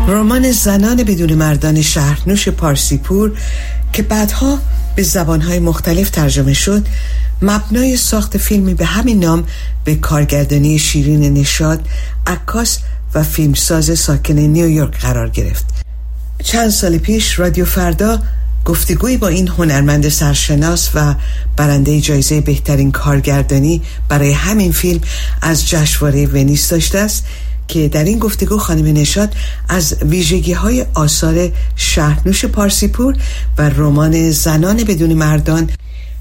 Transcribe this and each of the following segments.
رمان زنان بدون مردان شهرنوش پارسیپور که بعدها به زبانهای مختلف ترجمه شد، مبنای ساخت فیلمی به همین نام به کارگردانی شیرین نشاط، عکاس و فیلمساز ساکن نیویورک قرار گرفت. چند سال پیش رادیو فردا گفتگویی با این هنرمند سرشناس و برنده جایزه بهترین کارگردانی برای همین فیلم از جشنواره ونیز داشته است که در این گفتگو خانم نشاط از ویژگی‌های آثار شهرنوش پارسیپور و رمان زنان بدون مردان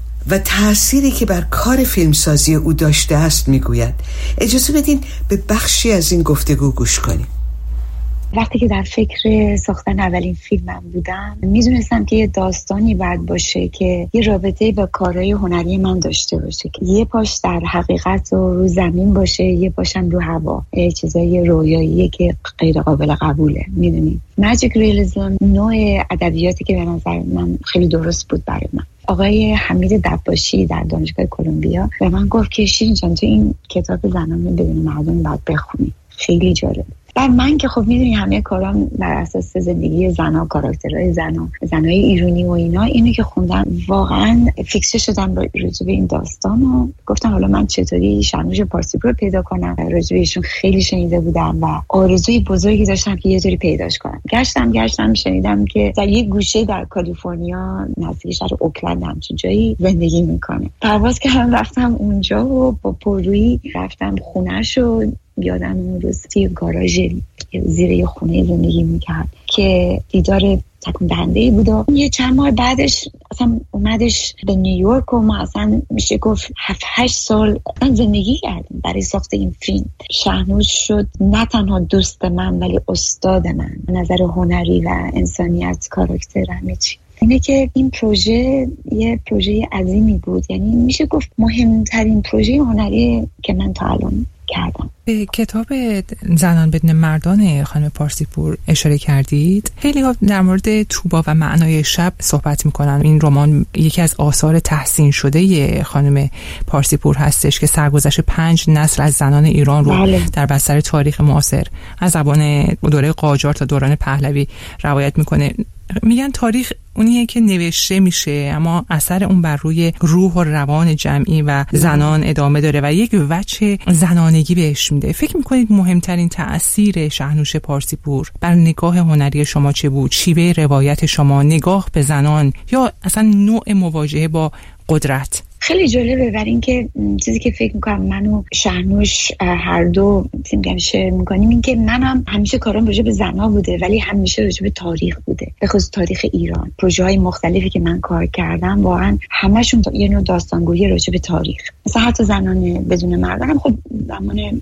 و تأثیری که بر کار فیلمسازی او داشته است میگوید. اجازه بدین به بخشی از این گفتگو گوش کنیم. وقتی که در فکر ساختن اولین فیلمم بودم، میدونستم که یه داستانی باید باشه که یه رابطه با کارهای هنری من داشته باشه، که یه پاش در حقیقت و رو زمین باشه، یه پاشم رو هوا، یه چیزای رویاییه که غیر قابل قبوله. میدونی ماجیک ریالیسم نوع ادبیاتی که به نظر من خیلی درست بود برای من. آقای حمید دباشی در دانشگاه کلمبیا به من گفت که شیرین جان تو این کتاب زنان بدون مردان باید بخونی، خیلی جالب. و من که خب میدونی همه کارام بر اساس زندگی زنا، کاراکترهای زنای ایرانی و اینو که خوندم واقعا فیکسه شدم راجع به این داستان و گفتم حالا من چطوری شهرنوش پارسیپور رو پیدا کنم. راجع بهشون خیلی شنیده بودم و آرزوی بزرگی داشتم که یه جوری پیداش کنم. گشتم شنیدم که در یه گوشه در کالیفرنیا نزدیک شهر اوکلند همچین جایی زندگی میکنه. پرواز کردم رفتم اونجا و با پررویی رفتم خونه‌شو. یادم اون روز توی گاراژ زیر یه خونه زندگی میکرد که دیدار تکون دهنده بود و یه چند ماه بعدش اصلا اومدش به نیویورک و ما اصلا میشه گفت 7-8 سال زندگی کردیم برای ساخت این فیلم. شهرنوش شد نه تنها دوست من ولی استاد من، نظر هنری و انسانیت، کاراکتر، همه چی. اینه که این پروژه یه پروژه عظیمی بود، یعنی میشه گفت مهمترین پروژه هنری که من تا الان کردم. به کتاب زنان بدون مردان خانم پارسیپور اشاره کردید. خیلی ها در مورد توبا و معنای شب صحبت میکنن. این رمان یکی از آثار تحسین شده خانم پارسیپور هستش که سرگذشت 5 نسل از زنان ایران رو در بستر تاریخ معاصر از زبان دوره قاجار تا دوران پهلوی روایت میکنه. میگن تاریخ اونیه که نوشته میشه اما اثر اون بر روی روح و روان جمعی و زنان ادامه داره و یک وجه زنانگی بهش میده. فکر میکنید مهمترین تأثیر شهرنوش پارسیپور بر نگاه هنری شما چه بود؟ شیوه روایت شما، نگاه به زنان یا اصلا نوع مواجهه با قدرت؟ خیلی جالبه برای اینکه چیزی که فکر میکنم من و شهرنوش هر دو شیر میکنیم این که منم همیشه کارم راجع به زنا بوده ولی همیشه راجع به تاریخ بوده، به خصوص تاریخ ایران. پروژه‌های مختلفی که من کار کردم واقعا همشون یه نوع داستانگویی راجع به تاریخ. مثلا حتی زنان بدون مردان هم خب زمان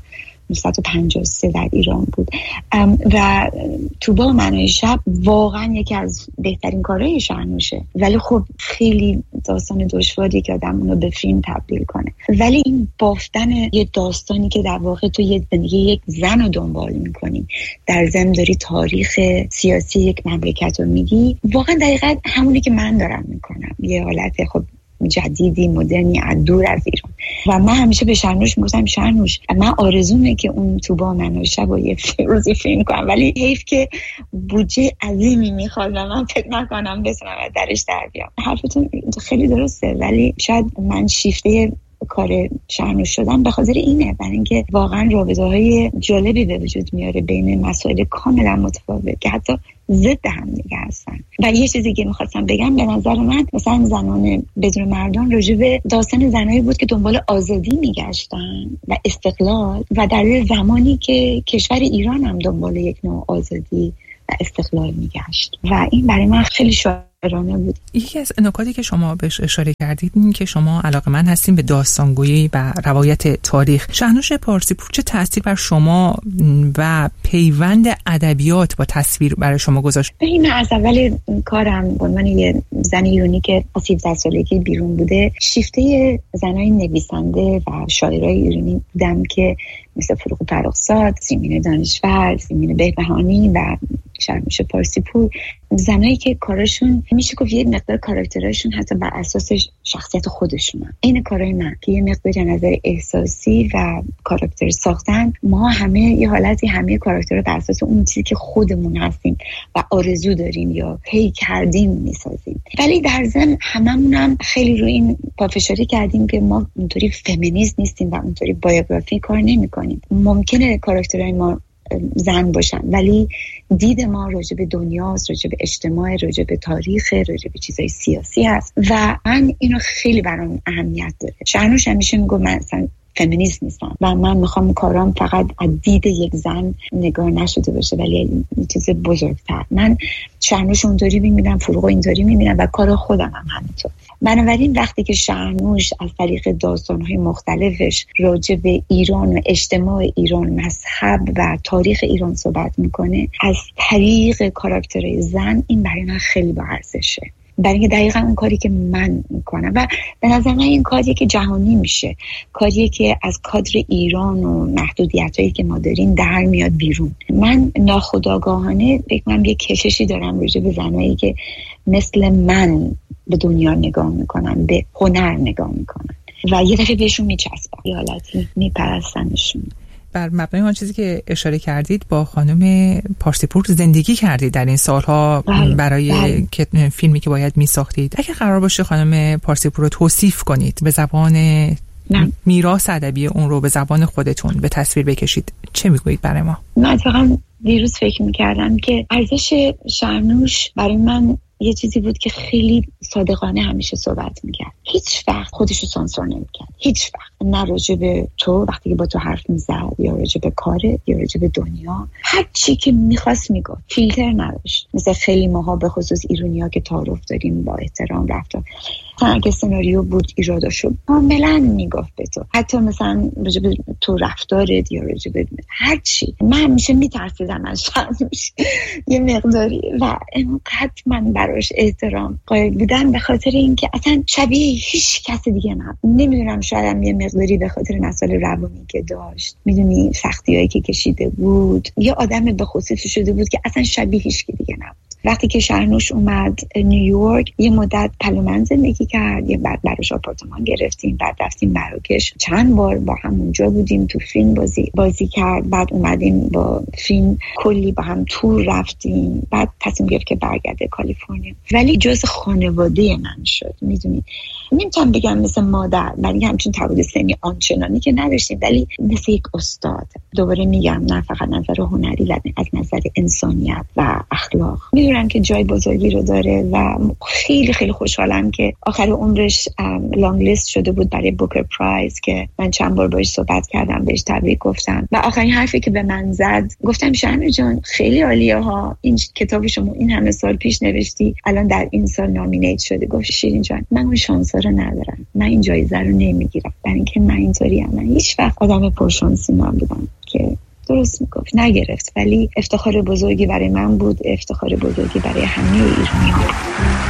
1953 در ایران بود و توبا و معنای شب واقعا یکی از بهترین کارهای شهرنوشه، ولی خب خیلی داستان دشواری که آدم اونو به فیلم تبدیل کنه. ولی این بافتن یه داستانی که در واقع تو یه زندگی یک زن رو دنبال میکنی، در ضمن داری تاریخ سیاسی یک مملکت رو میگی، واقعا دقیقاً همونی که من دارم میکنم، یه حالت خب جدیدی مدرنی دور از ایران. و من همیشه به شهرنوش میگفتم شهرنوش من آرزومه که اون توبا منو شب و یه روزی فیلم کنم، ولی حیف که بودجه عظیمی میخواد و من فکر نکنم بتونم درش در بیام. حرفتون خیلی درسته، ولی شاید من شیفته کار شهرنوش شدم به خاطر اینه، برای اینکه واقعا رابطه‌های جالبی به وجود میاره بین مسائل کاملا متفاوت که حتی ضد هم دیگه هستن. و یه چیزی که میخواستم بگم، به نظر من مثلا زنان بدون مردان راجع به داستان زنایی بود که دنبال آزادی میگشتن و استقلال و در زمانی که کشور ایران هم دنبال یک نوع آزادی و استقلال میگشت و این برای من خیلی شاعرانه بود. یکی از نکاتی که شما بهش اشاره کردید این که شما علاقه‌مند هستین به داستانگویی و روایت تاریخ. شهرنوش پارسیپور چه تأثیر بر شما و پیوند ادبیات با تصویر برای شما گذاشت؟ این از اول کارم به عنوان یه زن ایرانی که از 17 سالگی بیرون بوده، شیفته زنای نویسنده و شاعرای ایرانی بودم که مثل فروغ فرخزاد، سیمین دانشور، سیمین بهبهانی و شرنوش پارسیپور زنایی که کارشون میشه گفت یه مقدار کاراکترشون حتی بر اساس شخصیت خودشونه. این کارای من که یه مقدار نظر احساسی و کاراکتر ساختن، ما همه یه حالتی همه کاراکترها بر اساس اون چیزی که خودمون هستیم و آرزو داریم یا پی کردیم میسازیم. ولی در ضمن هممونم خیلی روی این پافشاری کردیم که ما اونطوری فمینیست نیستیم و اونطوری بایوگرافی کار نمی‌کنیم. ممکنه کاراکترهای ما زن باشن ولی دید ما راجع به دنیاست، راجع به اجتماع، راجع به تاریخ، راجع به چیزای سیاسی هست و من اینو خیلی برام اهمیت داره. شرنوش همیشه میگه من اصلا فمینیست نیستم و من میخوام کارام فقط از دید یک زن نگاه نشده باشه ولی یه چیز بزرگتر. من شرنوش اونطوری میبینم، فروغ اینطوری میبینم و کار خودم هم همینطور. بنابراین وقتی که شرنوش از طریق داستان‌های مختلفش راجع به ایران و اجتماع ایران، مذهب و تاریخ ایران صحبت میکنه از طریق کاراکتر زن، این برای من خیلی با ارزشه، برای اینکه دقیقا اون کاری که من میکنم و به نظر من این کاریه که جهانی میشه، کاریه که از کادر ایران و محدودیتایی که ما داریم در میاد بیرون. من ناخودآگاهانه بگم یه کششی دارم راجع به زنایی که مثل من به دنیا نگاه میکنن، به هنر نگاه میکنن و یه دفعه بهشون میچسبن، یه حالتی میپرستنشون. بر مبنای آن چیزی که اشاره کردید با خانم پارسیپور زندگی کردید در این سالها برای فیلمی که باید میساختید. اگه قرار باشه خانم پارسیپور رو توصیف کنید به زبان میراث ادبی اون رو به زبان خودتون به تصویر بکشید، چه میگویید برای ما؟ من اتفاقا دیروز فکر میکردم که ارزش شرنوش برای من یه چیزی بود که خیلی صادقانه همیشه صحبت میکرد. هیچ وقت خودشو سانسور نمیکرد، هیچ وقت. نه راجع به تو وقتی که با تو حرف میزد یا راجع به کارت یا راجع به دنیا، هر چی که میخواست میگفت، فیلتر نداشت. مثل خیلی ماها به خصوص ایرانی‌ها که تعارف داریم با احترام رفتار، اگه سناریو بود ایراداشو کاملا میگفت به تو، حتی مثلا راجع به تو رفتارت یا راجع به هر چی. من همیشه میترسیدم از شرنوش یه مقداری و انقدر من براش احترام قائل بودم به خاطر اینکه اصلا شبیه هیچ کس دیگه نبود. نمیدونم، شاید یه مقداری به خاطر مسائل روانی که داشت، میدونی سختیایی که کشیده بود، یه آدم به خصوصی شده بود که اصلا شبیه هیچ کی دیگه نبود. وقتی که شرنوش اومد نیویورک یه مدت پلومن زندگی کرد، یه بعد براش آپارتمان گرفتیم، بعد رفتیم مراکش، چند بار با هم اونجا بودیم، تو فیلم بازی کرد، بعد اومدیم با فیلم کلی با هم تور رفتیم، بعد تصمیم گرفت که برگرده کالیفرنیا. ولی جز خانواده من شد، میدونی. نمیتونم بگم مثل مادر، ولی همچون تفاوت سنی آنچنانی که نداشتیم، ولی مثل یک استاد. دوباره میگم نه فقط نظر هنری، بلکه از نظر انسانیت و اخلاق. میدونم که جای بزرگی رو داره و خیلی خیلی خوشحالم که آخر عمرش لانگ لیست شده بود برای بوکر پرایز که من چند بار باهاش صحبت کردم، بهش تبریک گفتم و آخرین حرفی که به من زد گفتم شرنوش جان خیلی عالیه ها، این کتاب شما این همه سال پیش نوشتی، الان در این سال نامینیت شده. گفت شیرین جان من اون شانس رو ندارم، من این جایزه رو نمیگیرم، برای اینکه من اینطوری ام. من هیچ وقت آدم پرشانسی نبودم که درست میگفت، نگرفت، ولی افتخار بزرگی برای من بود، افتخار بزرگی برای همه ایرانی‌ها.